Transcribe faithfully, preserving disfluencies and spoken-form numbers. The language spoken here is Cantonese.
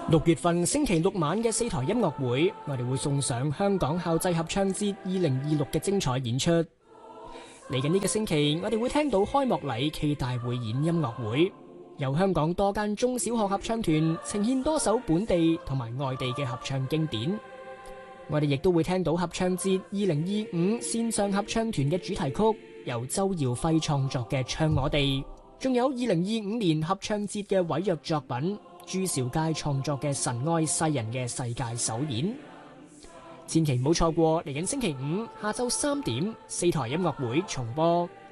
六月份星期六晚嘅四台音樂會，我哋會送上香港校際合唱節二零二六嘅精彩演出。嚟緊呢個星期，我哋會聽到開幕禮暨大匯演音樂會，由香港多間中小學合唱團呈現多首本地同埋外地嘅合唱經典。我哋亦都會聽到合唱節二零二五線上合唱團嘅主題曲，由周耀輝創作嘅《唱我哋》，仲有二零二五年合唱節嘅委約作品朱兆佳創作嘅《神愛世人》嘅世界首演。千祈唔好錯過嚟緊星期五下晝三點四台音樂會重播。